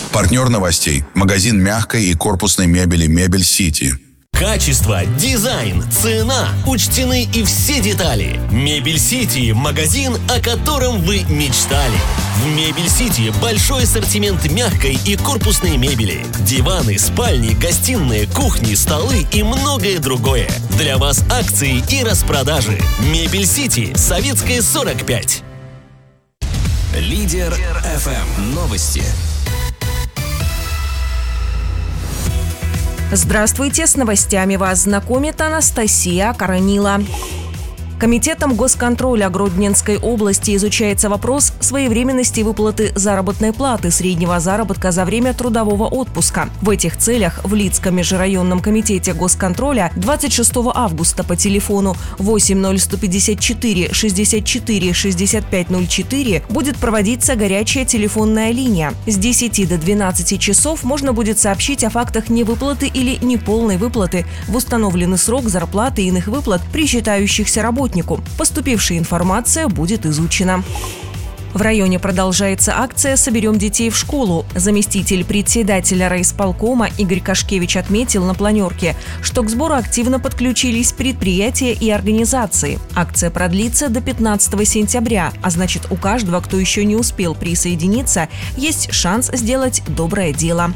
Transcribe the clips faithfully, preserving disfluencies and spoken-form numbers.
Партнер новостей. Магазин мягкой и корпусной мебели «Мебель Сити». Качество, дизайн, цена. Учтены и все детали. Мебель Сити – магазин, о котором вы мечтали. В Мебель Сити большой ассортимент мягкой и корпусной мебели. Диваны, спальни, гостиные, кухни, столы и многое другое. Для вас акции и распродажи. Мебель Сити, Советская, сорок пять. Лидер эф эм. Новости. Здравствуйте, с новостями вас знакомит Анастасия Коронила. Комитетом госконтроля Гродненской области изучается вопрос своевременности выплаты заработной платы среднего заработка за время трудового отпуска. В этих целях в Лидском межрайонном комитете госконтроля двадцать шестого августа по телефону восемь ноль сто пятьдесят четыре шестьдесят четыре шестьдесят пять ноль четыре будет проводиться горячая телефонная линия. С десяти до двенадцати часов можно будет сообщить о фактах невыплаты или неполной выплаты в установленный срок зарплаты и иных выплат, причитающихся работникам. Поступившая информация будет изучена. В районе продолжается акция «Соберем детей в школу». Заместитель председателя райисполкома Игорь Кашкевич отметил на планерке, что к сбору активно подключились предприятия и организации. Акция продлится до пятнадцатого сентября, а значит, у каждого, кто еще не успел присоединиться, есть шанс сделать доброе дело.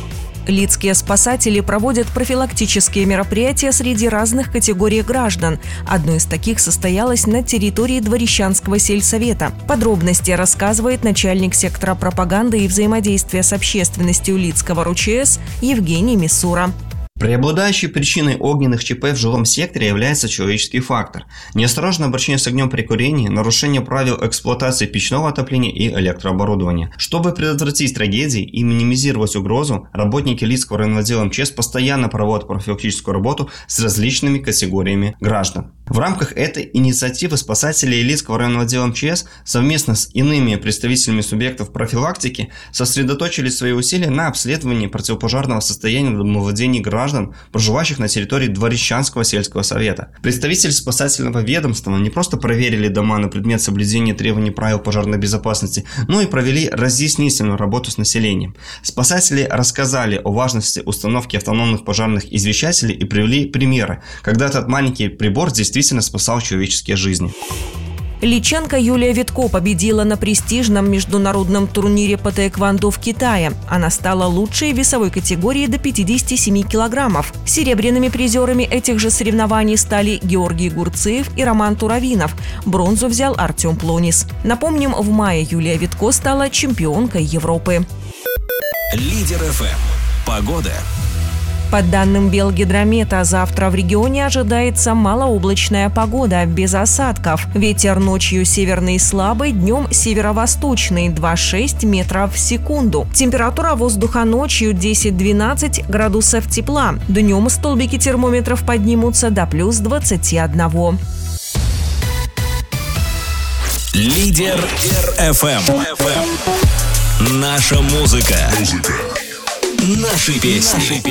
Лидские спасатели проводят профилактические мероприятия среди разных категорий граждан. Одно из таких состоялось на территории Дворищанского сельсовета. Подробности рассказывает начальник сектора пропаганды и взаимодействия с общественностью Лидского РУЧС Евгений Мисура. Преобладающей причиной огненных ЧП в жилом секторе является человеческий фактор. Неосторожное обращение с огнем при курении, нарушение правил эксплуатации печного отопления и электрооборудования. Чтобы предотвратить трагедии и минимизировать угрозу, работники Лидского районного отдела эм че эс постоянно проводят профилактическую работу с различными категориями граждан. В рамках этой инициативы спасатели Лидского районного отдела эм че эс совместно с иными представителями субъектов профилактики сосредоточили свои усилия на обследовании противопожарного состояния домовладений граждан, проживающих на территории Дворищанского сельского совета. Представители спасательного ведомства не просто проверили дома на предмет соблюдения требований правил пожарной безопасности, но и провели разъяснительную работу с населением. Спасатели рассказали о важности установки автономных пожарных извещателей и привели примеры, когда этот маленький прибор действительно спасал человеческие жизни. Личанка Юлия Витко победила на престижном международном турнире по таэквондо в Китае. Она стала лучшей в весовой категории до пятидесяти семи килограммов. Серебряными призерами этих же соревнований стали Георгий Гурцеев и Роман Туравинов. Бронзу взял Артем Плонис. Напомним, в мае Юлия Витко стала чемпионкой Европы. Лидер эф эм. Погода. По данным Белгидромета, завтра в регионе ожидается малооблачная погода, без осадков. Ветер ночью северный слабый, днем северо-восточный, два целых шесть десятых метров в секунду. Температура воздуха ночью десять-двенадцать градусов тепла. Днем столбики термометров поднимутся до плюс двадцати одного. Лидер эф эм. Наша музыка. Наши песни.